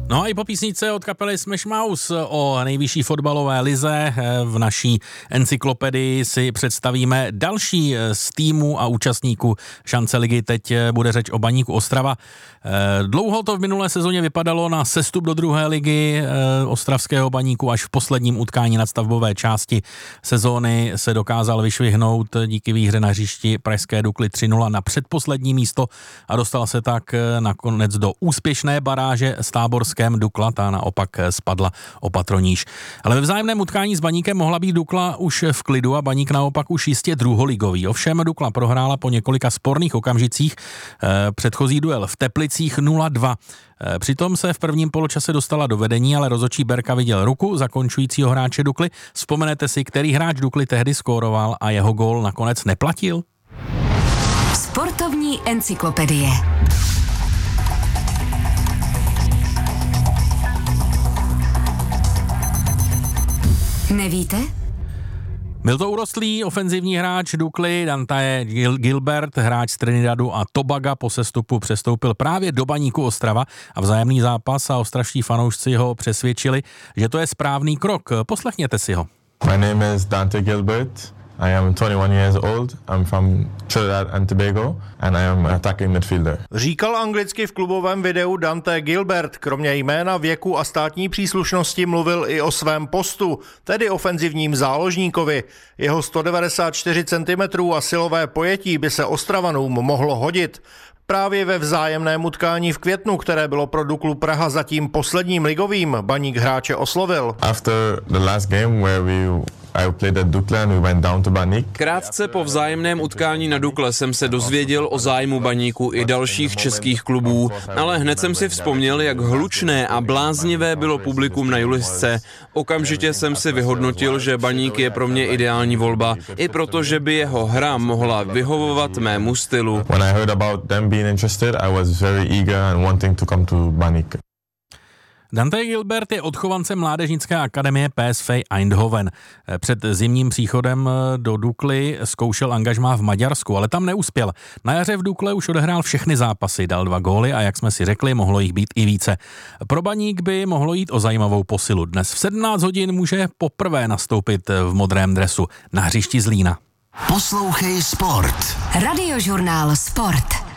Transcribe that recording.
No a i po písničce od kapely Smash Mouth o nejvyšší fotbalové lize v naší encyklopedii si představíme další z týmů a účastníků šance ligy. Teď bude řeč o Baníku Ostrava. Dlouho to v minulé sezóně vypadalo na sestup do druhé ligy ostravského Baníku, až v posledním utkání nadstavbové části sezóny se dokázal vyšvihnout díky výhře na hřišti pražské Dukly 3-0 na předposlední místo a dostal se tak nakonec do úspěšné baráže s Táborském. Dukla, ta naopak spadla o patro níž. Ale ve vzájemném utkání s Baníkem mohla být Dukla už v klidu a Baník naopak už jistě druholigový. Ovšem Dukla prohrála po několika sporných okamžicích předchozí duel v Teplicích 0-2. Přitom se v prvním poločase dostala do vedení, ale rozhodčí Berka viděl ruku zakončujícího hráče Dukly. Vzpomenete si, který hráč Dukly tehdy skóroval a jeho gól nakonec neplatil? Sportovní encyklopedie. Nevíte? Byl to urostlý ofenzivní hráč Dukly, Dante Gilbert, hráč z Trinidadu a Tobaga po sestupu přestoupil právě do Baníku Ostrava a vzájemný zápas a ostravští fanoušci ho přesvědčili, že to je správný krok. Poslechněte si ho. My name is Dante Gilbert. I am 21 years old. I'm from Trinidad and Tobago and I am an attacking midfielder. Říkal anglicky v klubovém videu Dante Gilbert. Kromě jména, věku a státní příslušnosti mluvil i o svém postu, tedy ofenzivním záložníkovi. Jeho 194 cm a silové pojetí by se Ostravanům mohlo hodit. Právě ve vzájemném utkání v květnu, které bylo pro Duklu Praha zatím posledním ligovým, Baník hráče oslovil. After the last game where I played at Dukla and we went down to Baník. Krátce po vzájemném utkání na Dukle jsem se dozvěděl o zájmu Baníku i dalších českých klubů, ale hned jsem si vzpomněl, jak hlučné a bláznivé bylo publikum na Julisce. Okamžitě jsem si vyhodnotil, že Baník je pro mě ideální volba, i proto, že by jeho hra mohla vyhovovat mému stylu. When I heard about them being interested, I was very eager and wanting to come to Baník. Dante Gilbert je odchovancem mládežnické akademie PSV Eindhoven. Před zimním příchodem do Dukly zkoušel angažmá v Maďarsku, ale tam neuspěl. Na jaře v Dukle už odehrál všechny zápasy, dal 2 góly a jak jsme si řekli, mohlo jich být i více. Pro Baník by mohlo jít o zajímavou posilu. Dnes v 17 hodin může poprvé nastoupit v modrém dresu na hřišti Zlína. Poslouchej Sport. Radiožurnál Sport.